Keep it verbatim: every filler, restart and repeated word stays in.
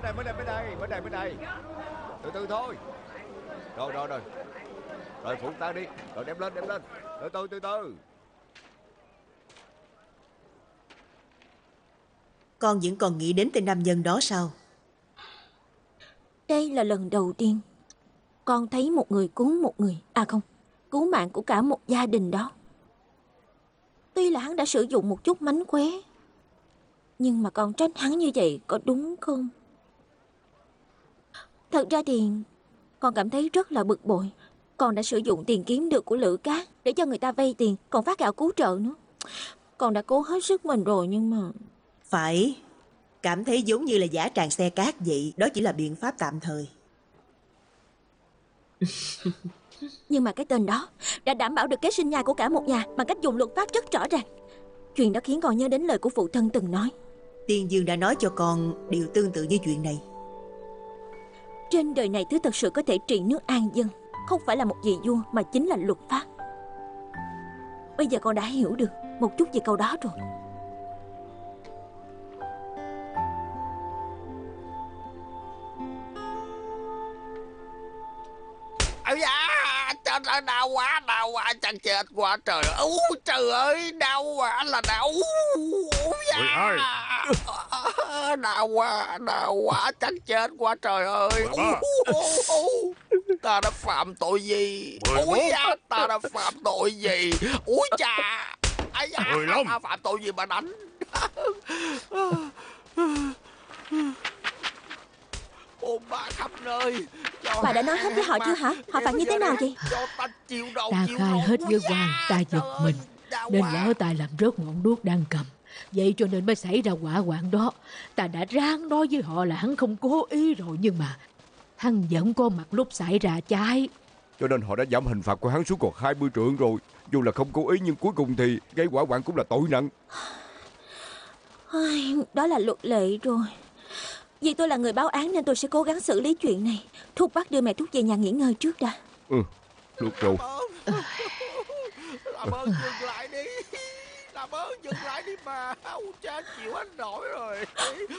bên đây, bên đây, bên đây, bên đây, bên đây. Từ từ thôi. Rồi, rồi, rồi. Rồi phụ ta đi. Rồi đem lên, đem lên. Từ từ, từ từ. Con vẫn còn nghĩ đến tên nam nhân đó sao? Đây là lần đầu tiên con thấy một người cứu một người, à không, cứu mạng của cả một gia đình đó. Tuy là hắn đã sử dụng một chút mánh khóe, nhưng mà con trách hắn như vậy có đúng không? Thật ra thì con cảm thấy rất là bực bội. Con đã sử dụng tiền kiếm được của Lữ Cát để cho người ta vay tiền, còn phát gạo cứu trợ nữa. Con đã cố hết sức mình rồi nhưng mà... Phải, cảm thấy giống như là giả tràng xe cát vậy. Đó chỉ là biện pháp tạm thời. Nhưng mà cái tên đó đã đảm bảo được kế sinh nhai của cả một nhà bằng cách dùng luật pháp rất rõ ràng. Chuyện đó khiến con nhớ đến lời của phụ thân từng nói. Tiên Dương đã nói cho con điều tương tự như chuyện này. Trên đời này thứ thật sự có thể trị nước an dân không phải là một vị vua mà chính là luật pháp. Bây giờ con đã hiểu được một chút về câu đó rồi. Ây da, trời ơi, đau quá, đau quá, chắc chết quá trời ơi. Úi trời ơi, đau quá là đau. Úi da. Đau quá, đau quá, chắc chết quá trời ơi. Ta đã phạm tội gì? Úi da, ta đã phạm tội gì? Úi chà. Ây da, ta phạm tội gì mà đánh? Ôm ba khắp nơi. Bà đã nói hết với họ chưa hả? Họ phạt như thế nào vậy? Ta chịu đầu Ta chịu khai đầu hết với quan, ta giật mình nên quá. lỡ tay làm rớt ngọn đuốc đang cầm. Vậy cho nên mới xảy ra hỏa hoạn đó. Ta đã ráng nói với họ là hắn không cố ý rồi, nhưng mà hắn vẫn có mặt lúc xảy ra cháy. Cho nên họ đã giảm hình phạt của hắn xuống còn hai mươi trượng rồi. Dù là không cố ý nhưng cuối cùng thì gây hỏa hoạn cũng là tội nặng. Đó là luật lệ rồi. Vì tôi là người báo án nên tôi sẽ cố gắng xử lý chuyện này. Thúc bắt đưa mẹ Thúc về nhà nghỉ ngơi trước đã. Ừ, được rồi. Làm ơn dừng lại đi. Làm ơn dừng lại đi mà. Chết chịu hết nổi rồi.